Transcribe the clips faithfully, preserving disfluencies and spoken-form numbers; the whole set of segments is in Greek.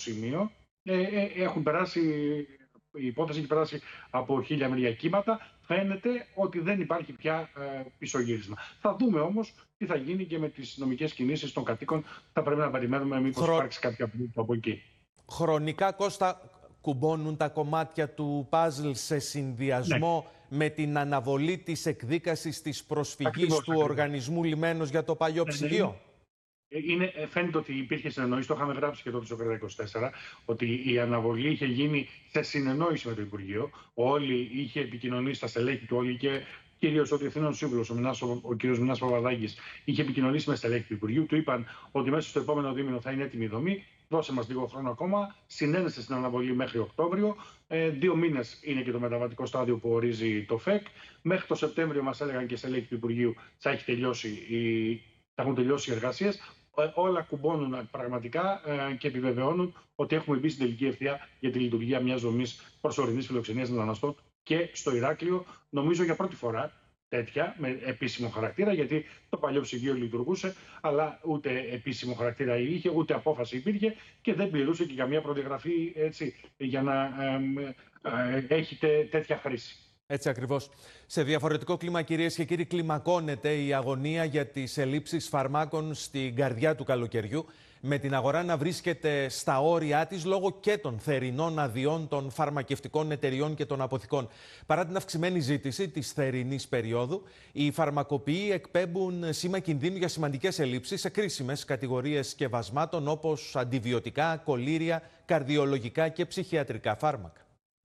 σημείο. Ε, ε, έχουν περάσει, η υπόθεση έχει περάσει από χίλια μεριά κύματα. Φαίνεται ότι δεν υπάρχει πια ε, πισωγύρισμα. Θα δούμε όμως τι θα γίνει και με τις νομικές κινήσεις των κατοίκων. Θα πρέπει να περιμένουμε μήπως Χρο... υπάρξει κάποια πλούτο από εκεί. Χρονικά, Κώστα, κουμπώνουν τα κομμάτια του παζλ σε συνδυασμό ναι. με την αναβολή της εκδίκασης της προσφυγής ακριβώς, του ακριβώς. Οργανισμού Λιμένος για το παλιό ναι, ψυγείο. Είναι, φαίνεται ότι υπήρχε συνεννόηση, το είχαμε γράψει και τότε στο Κρέτα είκοσι τέσσερα, ότι η αναβολή είχε γίνει σε συνεννόηση με το Υπουργείο. Όλοι είχε επικοινωνήσει στα στελέχη του, όλοι και κυρίως ο Διευθύνων Σύμβουλος, ο, ο, ο κ. Μινάς Παπαδάκης, είχε επικοινωνήσει με στελέχη του Υπουργείου. Του είπαν ότι μέσα στο επόμενο δίμηνο θα είναι έτοιμη η δομή. Δώσε μας λίγο χρόνο ακόμα. Συνένεσε στην αναβολή μέχρι Οκτώβριο. Ε, δύο μήνες είναι και το μεταβατικό στάδιο που ορίζει το ΦΕΚ. Μέχρι το Σεπτέμβριο μας έλεγαν και στελέχη του Υπουργείου θα, έχει τελειώσει η, θα έχουν τελειώσει οι εργασίες. Όλα κουμπώνουν πραγματικά ε, και επιβεβαιώνουν ότι έχουμε μπει στην τελική ευθεία για τη λειτουργία μιας δομής προσωρινής φιλοξενίας μεταναστών και στο Ηράκλειο, νομίζω για πρώτη φορά τέτοια, με επίσημο χαρακτήρα, γιατί το παλιό ψυγείο λειτουργούσε, αλλά ούτε επίσημο χαρακτήρα είχε, ούτε απόφαση υπήρχε και δεν πληρούσε και καμία προδιαγραφή έτσι, για να ε, ε, έχει τέτοια χρήση. Έτσι ακριβώς. Σε διαφορετικό κλίμα, κυρίες και κύριοι, κλιμακώνεται η αγωνία για τις ελλείψεις φαρμάκων στην καρδιά του καλοκαιριού, με την αγορά να βρίσκεται στα όρια της λόγω και των θερινών αδειών των φαρμακευτικών εταιριών και των αποθηκών. Παρά την αυξημένη ζήτηση της θερινής περίοδου, οι φαρμακοποιοί εκπέμπουν σήμα κινδύνου για σημαντικές ελλείψεις σε κρίσιμες κατηγορίες σκευασμάτων όπως αντιβιωτικά, κολήρια, καρδιολογικά και ψυχιατρικά φάρμακα.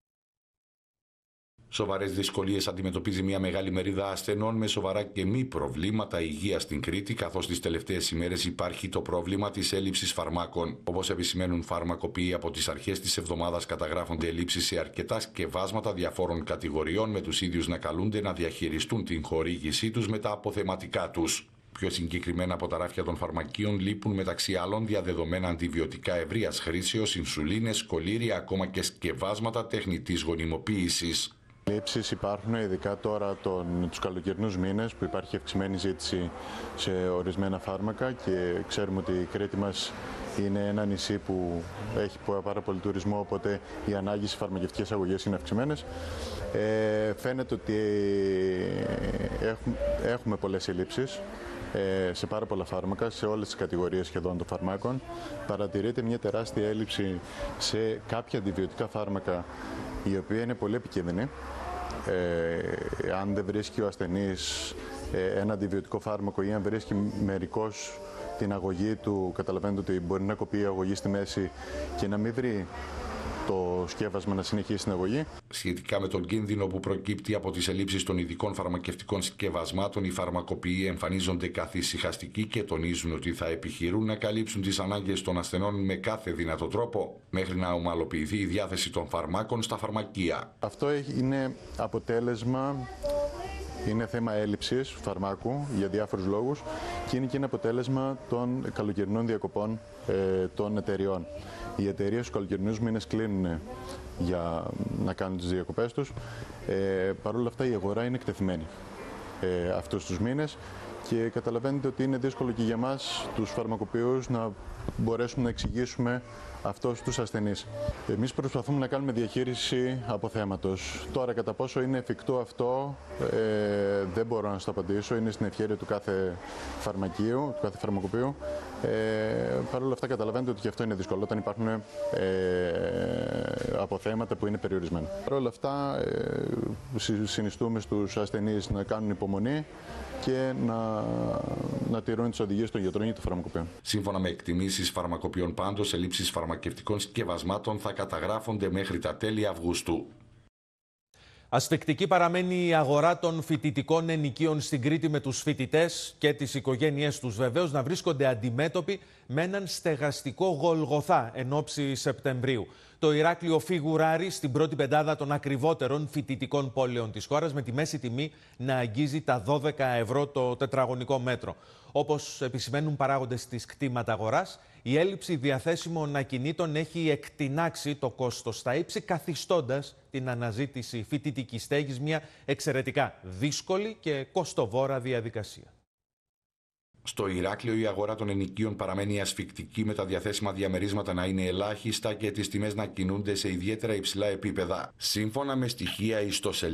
Σοβαρές δυσκολίες αντιμετωπίζει μια μεγάλη μερίδα ασθενών με σοβαρά και μη προβλήματα υγείας στην Κρήτη, καθώς τις τελευταίες ημέρες υπάρχει το πρόβλημα της έλλειψης φαρμάκων. Όπως επισημαίνουν φαρμακοποιοί, από τις αρχές της εβδομάδας καταγράφονται ελλείψεις σε αρκετά σκευάσματα διαφόρων κατηγοριών, με τους ίδιους να καλούνται να διαχειριστούν την χορήγησή τους με τα αποθεματικά τους. Πιο συγκεκριμένα, από τα ράφια των φαρμακείων λείπουν μεταξύ άλλων διαδεδομένα αντιβιωτικά ευρείας χρήσεως, ινσουλίνες, κολήρια, ακόμα και σκευάσματα τεχνητής γονιμοποίησης. Λήψεις υπάρχουν ειδικά τώρα τον, τους καλοκαιρινούς μήνες που υπάρχει αυξημένη ζήτηση σε ορισμένα φάρμακα και ξέρουμε ότι η Κρήτη μας είναι ένα νησί που έχει πάρα πολύ τουρισμό, οπότε οι ανάγκες στις φαρμακευτικές αγωγές είναι αυξημένες. Ε, φαίνεται ότι έχουμε, έχουμε πολλές ελλείψεις ε, σε πάρα πολλά φάρμακα, σε όλες τις κατηγορίες σχεδόν των φαρμάκων. Παρατηρείται μια τεράστια έλλειψη σε κάποια αντιβιωτικά φάρμακα, η οποία είναι πολύ επικίνδυνη. Ε, αν δεν βρίσκει ο ασθενής ε, ένα αντιβιωτικό φάρμακο ή αν βρίσκει μερικώς την αγωγή του, καταλαβαίνετε ότι μπορεί να κοπεί η αγωγή στη μέση και να μην βρει το σκεύασμα να συνεχίσει την αγωγή. Σχετικά με τον κίνδυνο που προκύπτει από τις ελλείψεις των ειδικών φαρμακευτικών σκευασμάτων, οι φαρμακοποιοί εμφανίζονται καθησυχαστικοί και τονίζουν ότι θα επιχειρούν να καλύψουν τις ανάγκες των ασθενών με κάθε δυνατό τρόπο, μέχρι να ομαλοποιηθεί η διάθεση των φαρμάκων στα φαρμακεία. Αυτό είναι αποτέλεσμα. Είναι θέμα έλλειψης φαρμάκου για διάφορους λόγους και είναι και ένα αποτέλεσμα των καλοκαιρινών διακοπών ε, των εταιριών. Οι εταιρείες στους καλοκαιρινούς μήνες κλείνουν για να κάνουν τις διακοπές τους. Ε, Παρ' όλα αυτά η αγορά είναι εκτεθειμένη ε, αυτούς τους μήνες και καταλαβαίνετε ότι είναι δύσκολο και για μας τους φαρμακοποιούς να μπορέσουμε να εξηγήσουμε αυτό στους ασθενείς. Εμείς προσπαθούμε να κάνουμε διαχείριση αποθέματος. Τώρα, κατά πόσο είναι εφικτό αυτό, ε, δεν μπορώ να σας το απαντήσω. Είναι στην ευχέρεια του κάθε φαρμακείου, του κάθε φαρμακοποιού. Ε, Παρ' όλα αυτά, καταλαβαίνετε ότι και αυτό είναι δύσκολο όταν υπάρχουν ε, αποθέματα που είναι περιορισμένα. Παρ' όλα αυτά, ε, συνιστούμε στους ασθενείς να κάνουν υπομονή και να, να τηρούν τις οδηγίες των γιατρών και των φαρμακοποιών. Σύμφωνα με εκτιμήσεις φαρμακοποιών, πάντως, ελλείψεις φαρμακευτικών σκευασμάτων θα καταγράφονται μέχρι τα τέλη Αυγούστου. Ασφικτική παραμένει η αγορά των φοιτητικών ενοικίων στην Κρήτη, με τους φοιτητές και τις οικογένειές τους βεβαίως να βρίσκονται αντιμέτωποι με έναν στεγαστικό γολγοθά εν ώψη Σεπτεμβρίου. Το Ηράκλειο φιγουράρει στην πρώτη πεντάδα των ακριβότερων φοιτητικών πόλεων της χώρας, με τη μέση τιμή να αγγίζει τα δώδεκα ευρώ το τετραγωνικό μέτρο. Όπως επισημαίνουν παράγοντες της κτήματα αγοράς, η έλλειψη διαθέσιμων ακινήτων έχει εκτινάξει το κόστος στα ύψη, καθιστώντας την αναζήτηση φοιτητικής στέγης μια εξαιρετικά δύσκολη και κοστοβόρα διαδικασία. Στο Ηράκλειο η αγορά των ενοικίων παραμένει ασφικτική, με τα διαθέσιμα διαμερίσματα να είναι ελάχιστα και τις τιμές να κινούνται σε ιδιαίτερα υψηλά επίπεδα. Σύμφωνα με στοιχεία ιστοσελίδας